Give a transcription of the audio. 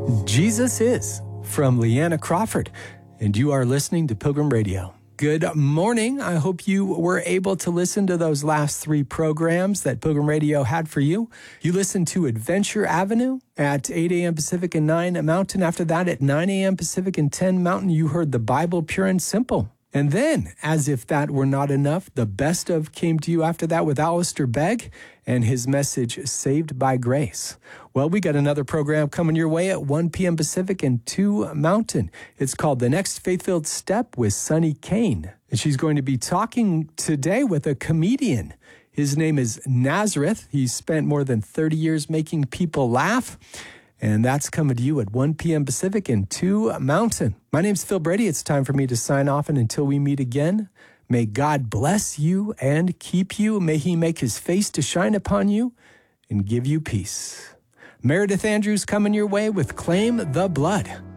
Jesus Is from Leanna Crawford, and you are listening to Pilgrim Radio. Good morning. I hope you were able to listen to those last three programs that Pilgrim Radio had for you. You listened to Adventure Avenue at 8 a.m. Pacific and 9 Mountain. After that, at 9 a.m. Pacific and 10 Mountain, you heard the Bible Pure and Simple. And then, as if that were not enough, the best of came to you after that with Alistair Begg and his message, Saved by Grace. Well, we got another program coming your way at 1 p.m. Pacific and 2 Mountain. It's called The Next Faith-Filled Step with Sunny Kane. And she's going to be talking today with a comedian. His name is Nazareth. He's spent more than 30 years making people laugh. And that's coming to you at 1 p.m. Pacific and 2 Mountain. My name's Phil Brady. It's time for me to sign off, and until we meet again, may God bless you and keep you. May he make his face to shine upon you and give you peace. Meredith Andrews coming your way with Claim the Blood.